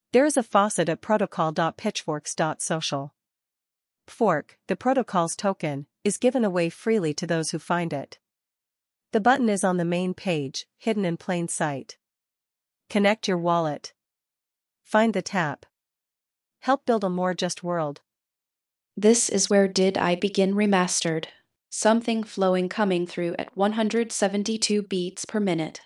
There is a faucet at protocol.pitchforks.social. Fork, the protocol's token, is given away freely to those who find it. The button is on the main page, hidden in plain sight. Connect your wallet. Find the tap. Help build a more just world. This is Where Did I Begin Remastered. Something flowing coming through at 172 beats per minute.